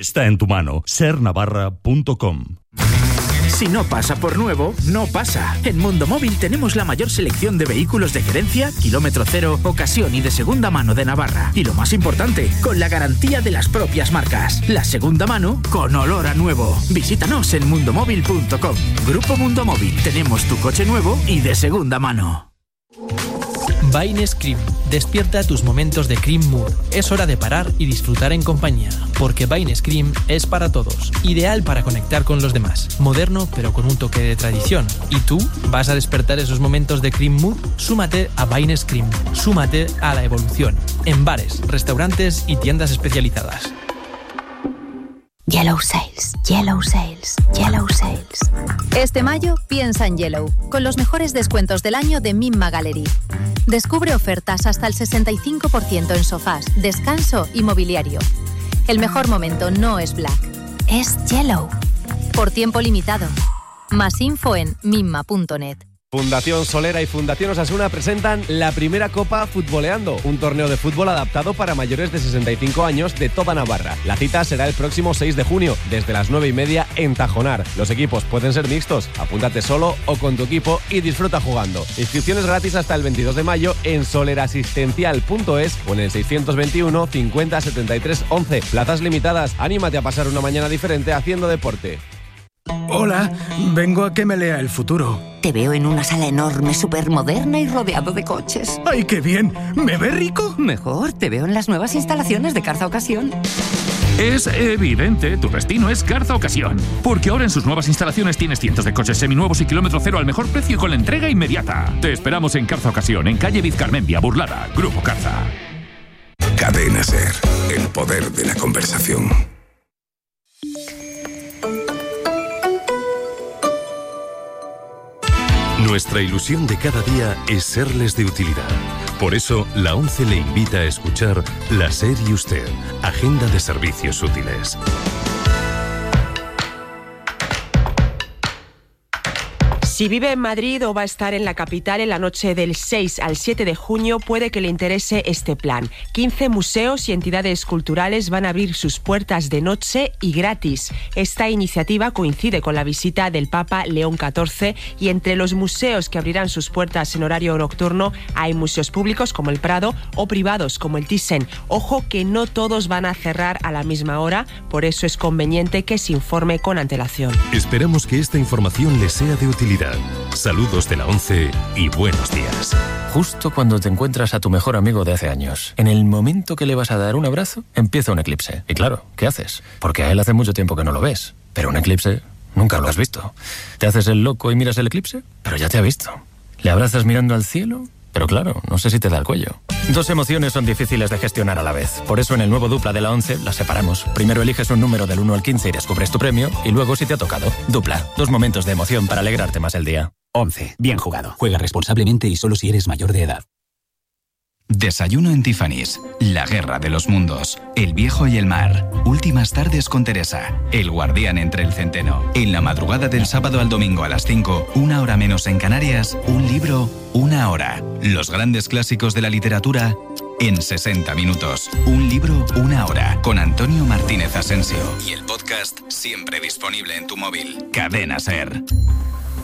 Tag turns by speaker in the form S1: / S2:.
S1: Está en tu mano. sernavarra.com.
S2: Si no pasa por nuevo, no pasa. En Mundo Móvil tenemos la mayor selección de vehículos de gerencia, kilómetro cero, ocasión y de segunda mano de Navarra. Y lo más importante, con la garantía de las propias marcas. La segunda mano con olor a nuevo. Visítanos en mundomóvil.com. Grupo Mundo Móvil. Tenemos tu coche nuevo y de segunda mano.
S3: Baines Cream. Despierta tus momentos de Cream Mood. Es hora de parar y disfrutar en compañía, porque Baines Cream es para todos. Ideal para conectar con los demás. Moderno, pero con un toque de tradición. ¿Y tú? ¿Vas a despertar esos momentos de Cream Mood? Súmate a Baines Cream. Súmate a la evolución. En bares, restaurantes y tiendas especializadas.
S4: Yellow Sales, Yellow Sales, Yellow Sales. Este mayo piensa en Yellow, con los mejores descuentos del año de Mimma Gallery. Descubre ofertas hasta el 65% en sofás, descanso y mobiliario. El mejor momento no es Black, es Yellow. Por tiempo limitado. Más info en mimma.net.
S5: Fundación Solera y Fundación Osasuna presentan la primera Copa Futboleando, un torneo de fútbol adaptado para mayores de 65 años de toda Navarra. La cita será el próximo 6 de junio, desde las 9:30 en Tajonar. Los equipos pueden ser mixtos, apúntate solo o con tu equipo y disfruta jugando. Inscripciones gratis hasta el 22 de mayo en solerasistencial.es o en el 621 50 73 11. Plazas limitadas, anímate a pasar una mañana diferente haciendo deporte.
S6: Hola, vengo a que me lea el futuro.
S7: Te veo en una sala enorme, supermoderna y rodeado de coches.
S6: ¡Ay, qué bien! ¿Me ve rico?
S7: Mejor, te veo en las nuevas instalaciones de Carza Ocasión.
S8: Es evidente, tu destino es Carza Ocasión, porque ahora en sus nuevas instalaciones tienes cientos de coches seminuevos y kilómetro cero al mejor precio y con la entrega inmediata. Te esperamos en Carza Ocasión, en calle Vizcarmendia, Burlada, Grupo Carza.
S9: Cadena SER, el poder de la conversación.
S10: Nuestra ilusión de cada día es serles de utilidad. Por eso, la ONCE le invita a escuchar La SER y Usted, Agenda de Servicios Útiles.
S11: Si vive en Madrid o va a estar en la capital en la noche del 6 al 7 de junio, puede que le interese este plan. 15 museos y entidades culturales van a abrir sus puertas de noche y gratis. Esta iniciativa coincide con la visita del Papa León XIV y entre los museos que abrirán sus puertas en horario nocturno hay museos públicos como el Prado o privados como el Thyssen. Ojo que no todos van a cerrar a la misma hora, por eso es conveniente que se informe con antelación.
S10: Esperamos que esta información le sea de utilidad. Saludos de la ONCE y buenos días.
S12: Justo cuando te encuentras a tu mejor amigo de hace años, en el momento que le vas a dar un abrazo, empieza un eclipse. Y claro, ¿qué haces? Porque a él hace mucho tiempo que no lo ves. Pero un eclipse nunca lo has visto. ¿Te haces el loco y miras el eclipse? Pero ya te ha visto. ¿Le abrazas mirando al cielo? Pero claro, no sé si te da el cuello. Dos emociones son difíciles de gestionar a la vez. Por eso en el nuevo Dupla de la ONCE las separamos. Primero eliges un número del 1 al 15 y descubres tu premio. Y luego si te ha tocado. Dupla. Dos momentos de emoción para alegrarte más el día.
S13: 11. Bien jugado. Juega responsablemente y solo si eres mayor de edad.
S14: Desayuno en Tiffany's. La guerra de los mundos. El viejo y el mar. Últimas tardes con Teresa. El guardián entre el centeno. En la madrugada del sábado al domingo a las 5, una hora menos en Canarias, un libro, una hora. Los grandes clásicos de la literatura en 60 minutos. Un libro, una hora. Con Antonio Martínez Asensio. Y el podcast siempre disponible en tu móvil. Cadena SER.